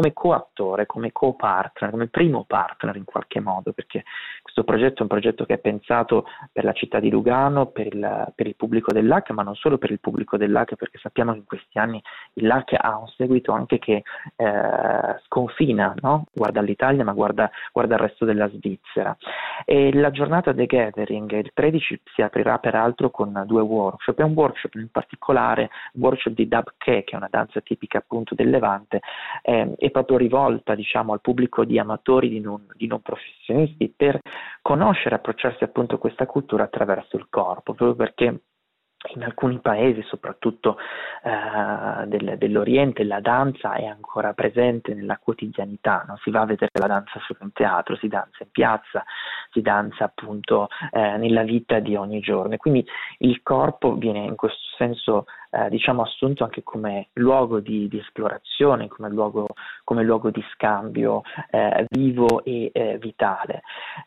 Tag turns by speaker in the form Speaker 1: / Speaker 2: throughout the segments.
Speaker 1: come coattore, come co-partner, come primo partner in qualche modo, perché questo progetto è un progetto che è pensato per la città di Lugano, per il pubblico del LAC, ma non solo per il pubblico del LAC, perché sappiamo che in questi anni il LAC ha un seguito anche che sconfina, no? Guarda l'Italia, ma guarda il resto della Svizzera. E la giornata The Gathering, il 13, si aprirà peraltro con 2 workshop, e un workshop in particolare, un workshop di Dabke, che è una danza tipica appunto del Levante, è proprio rivolta, diciamo, al pubblico di amatori, di non professionisti, per conoscere e approcciarsi appunto a questa cultura attraverso il corpo, proprio perché in alcuni paesi, soprattutto dell'Oriente, la danza è ancora presente nella quotidianità, non si va a vedere la danza solo in teatro, si danza in piazza, si danza appunto nella vita di ogni giorno, e quindi il corpo viene in questo senso diciamo assunto anche come luogo di esplorazione, come luogo di scambio vivo e vitale.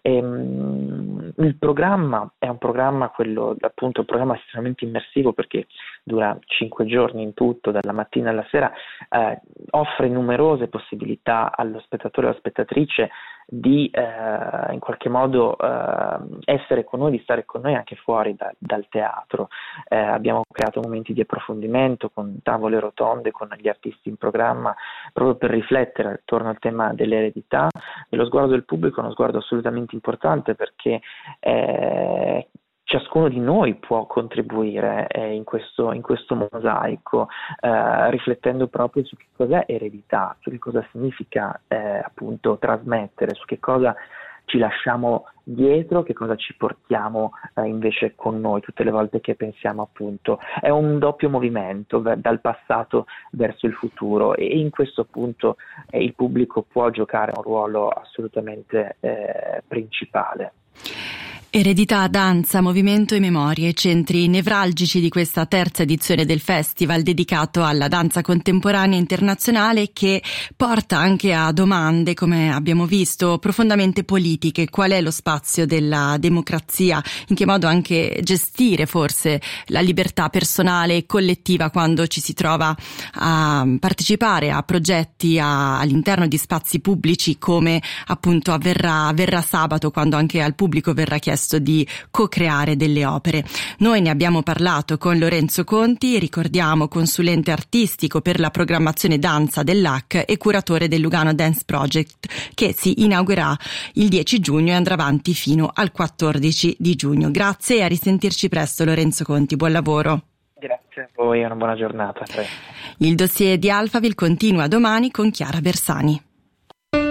Speaker 1: Il programma è un programma, quello appunto, un programma estremamente immersivo, perché dura 5 giorni in tutto, dalla mattina alla sera, offre numerose possibilità allo spettatore e alla spettatrice di in qualche modo essere con noi, di stare con noi anche fuori dal teatro. Abbiamo creato momenti di approfondimento con tavole rotonde con gli artisti in programma, proprio per riflettere attorno al tema dell'eredità. E lo sguardo del pubblico è uno sguardo assolutamente importante, perché ciascuno di noi può contribuire in questo mosaico, riflettendo proprio su che cos'è eredità, su che cosa significa appunto trasmettere, su che cosa ci lasciamo dietro, che cosa ci portiamo invece con noi tutte le volte che pensiamo appunto. È un doppio movimento dal passato verso il futuro, e in questo punto il pubblico può giocare un ruolo assolutamente principale.
Speaker 2: Eredità, danza, movimento e memorie, centri nevralgici di questa terza edizione del festival dedicato alla danza contemporanea internazionale, che porta anche a domande, come abbiamo visto, profondamente politiche. Qual è lo spazio della democrazia? In che modo anche gestire forse la libertà personale e collettiva quando ci si trova a partecipare a progetti all'interno di spazi pubblici, come appunto avverrà sabato, quando anche al pubblico verrà chiesto di co-creare delle opere. Noi ne abbiamo parlato con Lorenzo Conti, ricordiamo consulente artistico per la programmazione danza del LAC e curatore del Lugano Dance Project, che si inaugurerà il 10 giugno e andrà avanti fino al 14 di giugno. Grazie e a risentirci presto, Lorenzo Conti, buon lavoro.
Speaker 1: Grazie a voi, una buona giornata.
Speaker 2: Il dossier di Alphaville continua domani con Chiara Bersani.